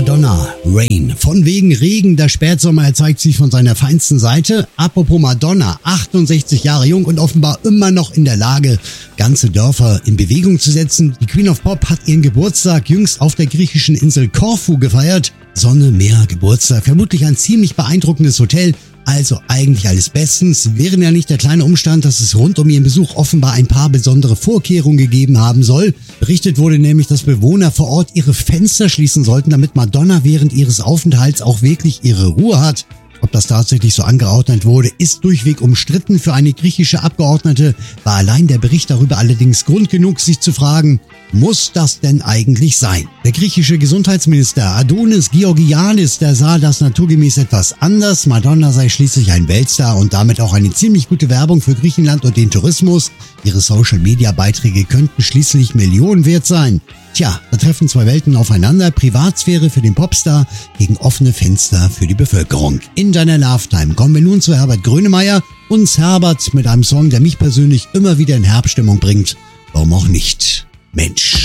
Madonna, Rain. Von wegen Regen, der Spätsommer zeigt sich von seiner feinsten Seite. Apropos Madonna, 68 Jahre jung und offenbar immer noch in der Lage, ganze Dörfer in Bewegung zu setzen. Die Queen of Pop hat ihren Geburtstag jüngst auf der griechischen Insel Korfu gefeiert. Sonne, Meer, Geburtstag, vermutlich ein ziemlich beeindruckendes Hotel. Also eigentlich alles bestens, wäre ja nicht der kleine Umstand, dass es rund um ihren Besuch offenbar ein paar besondere Vorkehrungen gegeben haben soll. Berichtet wurde nämlich, dass Bewohner vor Ort ihre Fenster schließen sollten, damit Madonna während ihres Aufenthalts auch wirklich ihre Ruhe hat. Ob das tatsächlich so angeordnet wurde, ist durchweg umstritten. Für eine griechische Abgeordnete war allein der Bericht darüber allerdings Grund genug, sich zu fragen, muss das denn eigentlich sein? Der griechische Gesundheitsminister Adonis Georgianis, der sah das naturgemäß etwas anders. Madonna sei schließlich ein Weltstar und damit auch eine ziemlich gute Werbung für Griechenland und den Tourismus. Ihre Social-Media-Beiträge könnten schließlich Millionen wert sein. Tja, da treffen zwei Welten aufeinander, Privatsphäre für den Popstar gegen offene Fenster für die Bevölkerung. In deiner Love-Time kommen wir nun zu Herbert Grönemeyer. Uns Herbert mit einem Song, der mich persönlich immer wieder in Herbststimmung bringt. Warum auch nicht? Mensch.